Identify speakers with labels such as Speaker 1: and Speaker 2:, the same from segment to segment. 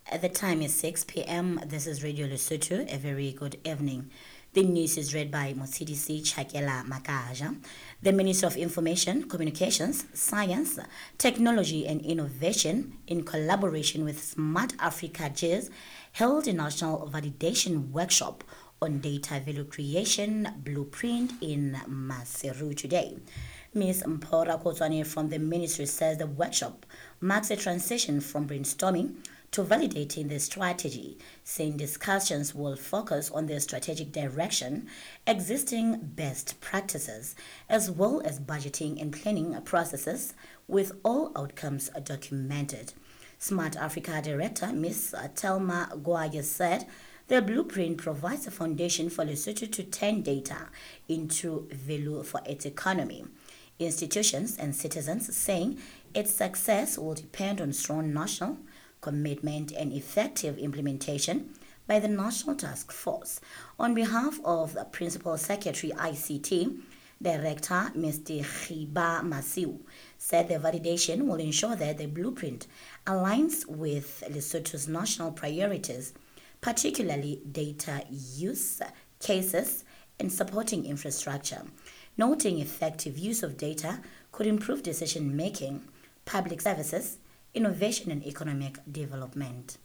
Speaker 1: The time is 6 p.m. This is Radio Lesotho. A very good evening. The news is read by Motsidisi Chakela Makaja. The Minister of Information, Communications, Science, Technology and Innovation, in collaboration with Smart Africa JIS, held a national validation workshop on data value creation blueprint in Maseru today. Ms. Mpora Kotwane from the ministry says the workshop marks a transition from brainstorming to validating the strategy, saying discussions will focus on the strategic direction, existing best practices, as well as budgeting and planning processes, with all outcomes documented. Smart Africa Director Ms. Telma Gwaye said the blueprint provides a foundation for Lesotho to turn data into value for its economy. Institutions and citizens saying its success will depend on strong national commitment and effective implementation by the National Task Force. On behalf of the Principal Secretary ICT, Director Mr. Khiba Masiu said the validation will ensure that the blueprint aligns with Lesotho's national priorities, particularly data use cases and supporting infrastructure, noting effective use of data could improve decision making, public services, innovation and economic development.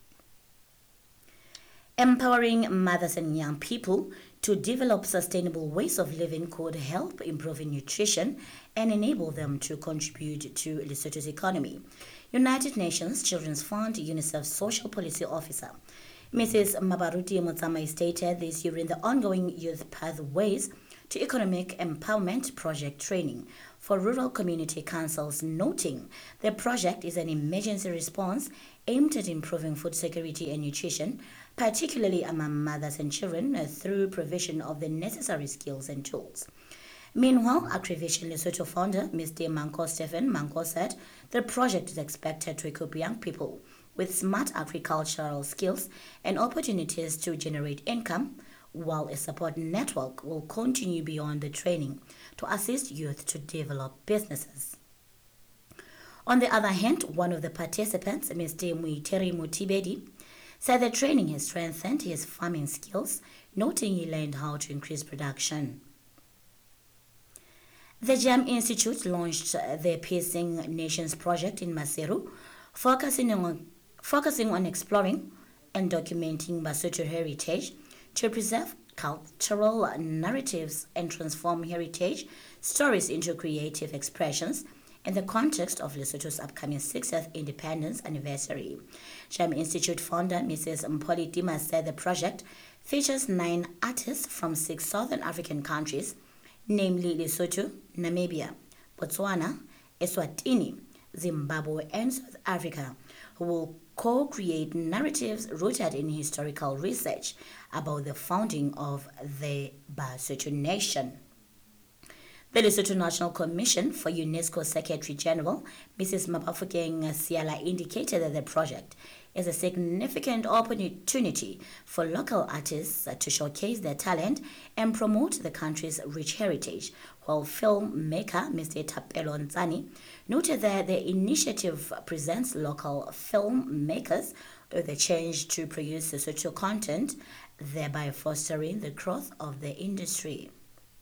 Speaker 1: Empowering mothers and young people to develop sustainable ways of living could help improving nutrition and enable them to contribute to Lesotho's economy. United Nations Children's Fund UNICEF Social Policy Officer Mrs. Mabaruti Motsama stated this during the ongoing Youth Pathways to Economic Empowerment Project training for rural community councils, noting the project is an emergency response aimed at improving food security and nutrition, particularly among mothers and children, through provision of the necessary skills and tools. Meanwhile, Agrivision Lesotho founder Mr. Manko Stephen Manko said the project is expected to equip young people with smart agricultural skills and opportunities to generate income, while a support network will continue beyond the training to assist youth to develop businesses. On the other hand, one of the participants, Mr. Muiteri Mutibedi, said the training has strengthened his farming skills, noting he learned how to increase production. The GEM Institute launched the Piercing Nations project in Maseru, focusing on exploring and documenting Basotho heritage to preserve cultural narratives and transform heritage stories into creative expressions in the context of Lesotho's upcoming 60th independence anniversary. GEM Institute founder Mrs. Mpoli Dima said the project features 9 artists from 6 southern African countries, namely Lesotho, Namibia, Botswana, Eswatini, Zimbabwe, and South Africa, who will co-create narratives rooted in historical research about the founding of the Basotho nation. The Lesotho National Commission for UNESCO Secretary General, Mrs. Mapafukeng Siala, indicated that the project is a significant opportunity for local artists to showcase their talent and promote the country's rich heritage, while filmmaker Mr. Tapelo Ntsani noted that the initiative presents local filmmakers with a chance to produce Lesotho content, thereby fostering the growth of the industry.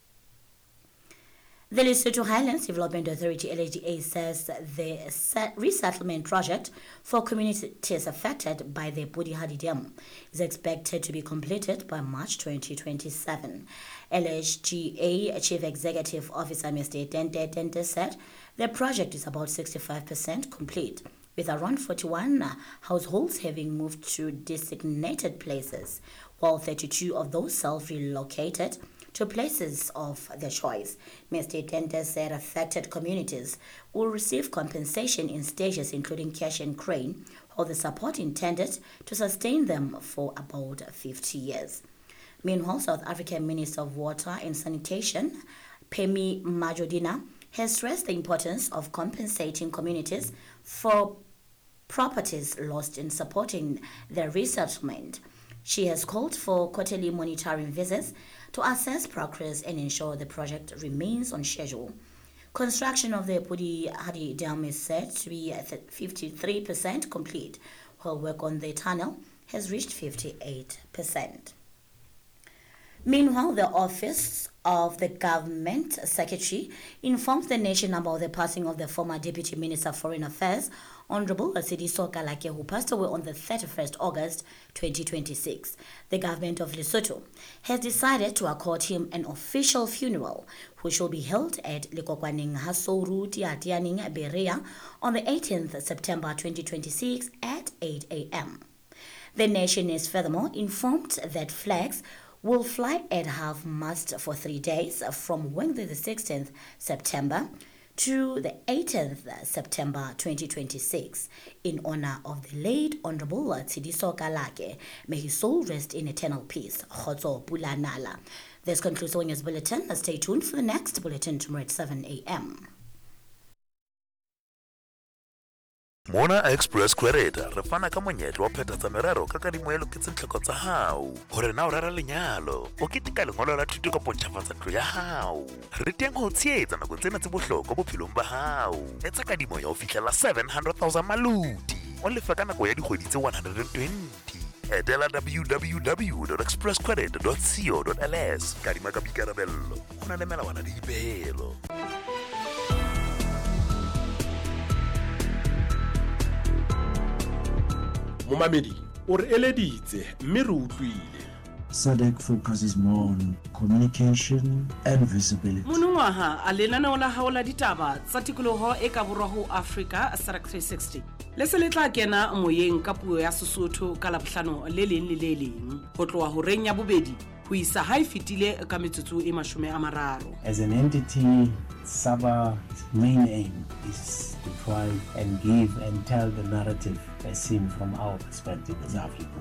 Speaker 1: The Lesotho Highlands Development Authority LHDA says the resettlement project for communities affected by the Budihadi Dam is expected to be completed by March 2027. LHDA Chief Executive Officer Mr. Tente said the project is about 65% complete, with around 41 households having moved to designated places, while 32 of those self-relocated to places of their choice. Mr. Tente said affected communities will receive compensation in stages including cash and crane, while the support intended to sustain them for about 50 years. Meanwhile, South African Minister of Water and Sanitation, Phemi Majodina, has stressed the importance of compensating communities for properties lost in supporting their resettlement. She has called for quarterly monitoring visits to assess progress and ensure the project remains on schedule. Construction of the Budihadi Dam is said to be at 53% complete, while work on the tunnel has reached 58%. Meanwhile, the Office of the Government Secretary informed the nation about the passing of the former Deputy Minister of Foreign Affairs, Honorable Sidiso Kalake, who passed away on the 31st August 2026. The government of Lesotho has decided to accord him an official funeral, which will be held at Lekokwaneng Hasouru Tiatianing Berea on the 18th September 2026 at 8 a.m. The nation is furthermore informed that flags will fly at half-mast for 3 days from Wednesday the 16th September to the 18th September 2026 in honor of the late Honorable Sidiso Kalake. May his soul rest in eternal peace. Khotso Pulanala. This concludes the news bulletin. Stay tuned for the next bulletin tomorrow at 7 a.m.
Speaker 2: Mona Express Credit re fana ka monyetlo wa phethatsa merero ka kadimo e loketseng tlhoko tsa hao hore na o rera lenyalo o ketika lengolo la thuto ka pontšhafatsa ntlo ya hao re teng ho tsheetsa nako tsena tse bohlokwa bophelong ba hao etsa kadimo ya ho fihlela 700,000 maludi o lefa ka nako ya dikgwedi tse 120 etela www.expresscredit.co.ls kadima ka boikarabello ho na le melawana le dipehelo.
Speaker 3: Momamedi o re eleditse mme re utlwile.
Speaker 4: SADC focuses more on communication and visibility.
Speaker 5: Monongwaha a lenaneo la hao la ditaba tsa tikoloho e ka borwa ho Africa SADC 360 le se le tla kena moyeng ka puo ya Sesotho ka Labohlano le leng le le leng ho tloha ho reng ya bobedi ho isa ha e fitile ka metsotso e 30.
Speaker 4: As an entity, SABA's main aim is to try and give and tell the narrative as seen from our perspective as Africa.